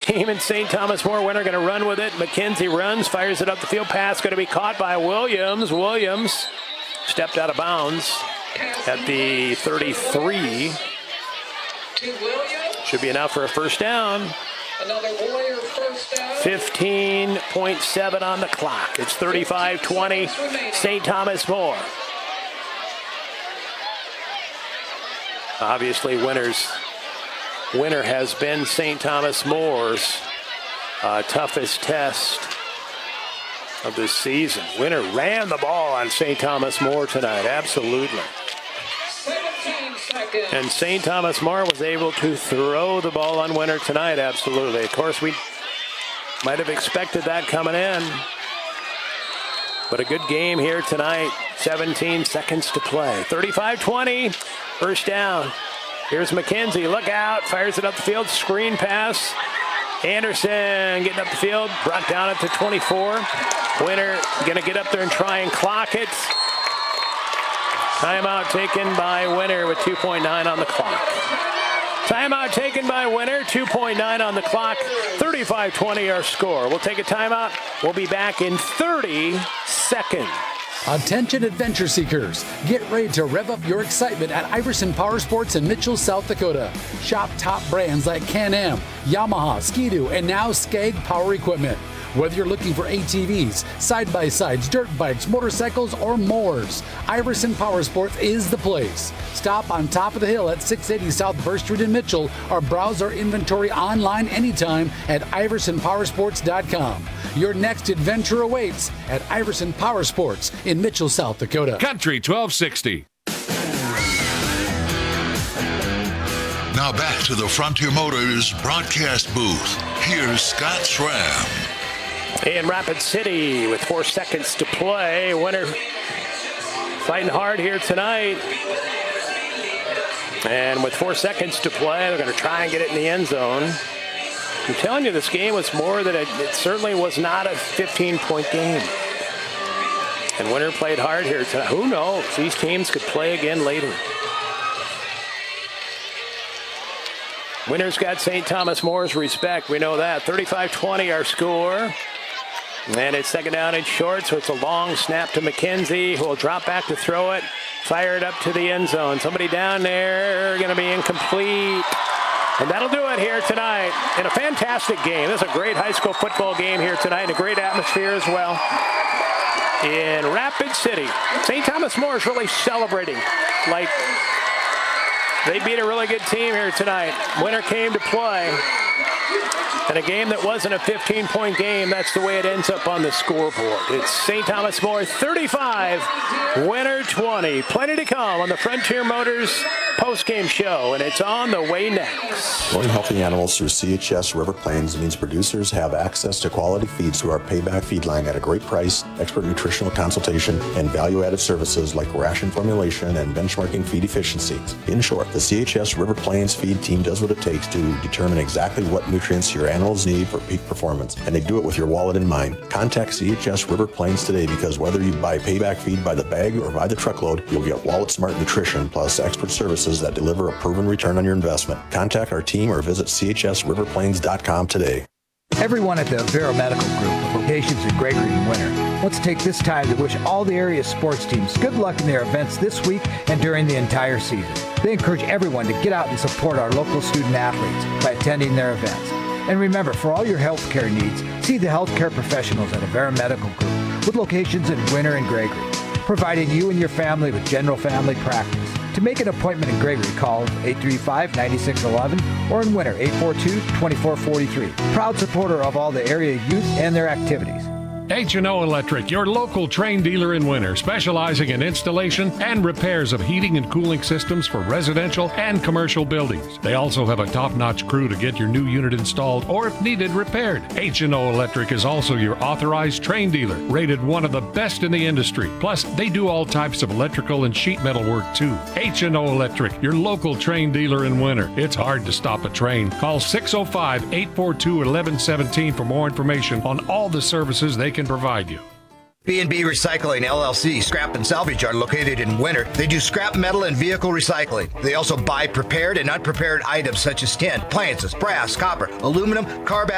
game in St. Thomas More. Winner going to run with it. McKenzie runs, fires it up the field. Pass going to be caught by Williams. Williams stepped out of bounds at the 33. Should be enough for a first down. Another Warrior first down. 15.7 on the clock. It's 35-20, St. Thomas More. Obviously, winner has been St. Thomas More's toughest test of this season. Winner ran the ball on St. Thomas More tonight, absolutely. 17 seconds. And St. Thomas More was able to throw the ball on Winner tonight, absolutely. Of course, we might have expected that coming in. But a good game here tonight. 17 seconds to play. 35-20, first down. Here's McKenzie, look out, fires it up the field, screen pass. Anderson getting up the field, brought down at the 24. Winner gonna get up there and try and clock it. Timeout taken by Winner with 2.9 on the clock. Timeout taken by Winner, 2.9 on the clock. 35-20 our score. We'll take a timeout. We'll be back in 30 seconds. Attention adventure seekers, get ready to rev up your excitement at Iverson Power Sports in Mitchell, South Dakota. Shop top brands like Can-Am, Yamaha, Ski-Doo, and now Skag Power Equipment. Whether you're looking for ATVs, side-by-sides, dirt bikes, motorcycles, or mowers, Iverson Power Sports is the place. Stop on top of the hill at 680 South Burr Street in Mitchell or browse our inventory online anytime at iversonpowersports.com. Your next adventure awaits at Iverson Power Sports in Mitchell, South Dakota. Country 1260. Now back to the Frontier Motors broadcast booth. Here's Scott Schramm. In Rapid City with 4 seconds to play. Winner fighting hard here tonight. And with 4 seconds to play, they're going to try and get it in the end zone. I'm telling you, this game was more than it certainly was not a 15-point game. And Winner played hard here tonight. Who knows? These teams could play again later. Winner's got St. Thomas More's respect. We know that. 35-20 our score. And it's second down and short, so it's a long snap to McKenzie, who will drop back to throw it. Fire it up to the end zone. Somebody down there going to be incomplete. And that'll do it here tonight in a fantastic game. This is a great high school football game here tonight and a great atmosphere as well. In Rapid City, St. Thomas More is really celebrating like they beat a really good team here tonight. Winner came to play. And a game that wasn't a 15-point game, that's the way it ends up on the scoreboard. It's St. Thomas More 35, Winner 20. Plenty to come on the Frontier Motors post-game show, and it's on the way next. Growing healthy animals through CHS River Plains means producers have access to quality feeds through our Payback feed line at a great price, expert nutritional consultation, and value-added services like ration formulation and benchmarking feed efficiency. In short, the CHS River Plains feed team does what it takes to determine exactly what nutrients your animals need for peak performance, and they do it with your wallet in mind. Contact CHS River Plains today, because whether you buy Payback feed by the bag or by the truckload, you'll get wallet smart nutrition plus expert services that deliver a proven return on your investment. Contact our team or visit chsriverplains.com today. Everyone at the Vero Medical Group, with locations in Gregory and Winter, let's take this time to wish all the area sports teams good luck in their events this week and during the entire season. They encourage everyone to get out and support our local student athletes by attending their events. And remember, for all your healthcare needs, see the healthcare professionals at Avera Medical Group, with locations in Winter and Gregory, providing you and your family with general family practice. To make an appointment in Gregory, call 835-9611 or in Winter, 842-2443. Proud supporter of all the area youth and their activities. H&O Electric, your local Train dealer in Winter, specializing in installation and repairs of heating and cooling systems for residential and commercial buildings. They also have a top-notch crew to get your new unit installed or, if needed, repaired. H&O Electric is also your authorized Train dealer, rated one of the best in the industry. Plus, they do all types of electrical and sheet metal work too. H&O Electric, your local Train dealer in Winter. It's hard to stop a train. Call 605-842-1117 for more information on all the services they can provide you. B&B Recycling LLC Scrap and Salvage are located in Winter. They do scrap metal and vehicle recycling. They also buy prepared and unprepared items such as tin, appliances, brass, copper, aluminum, car batteries,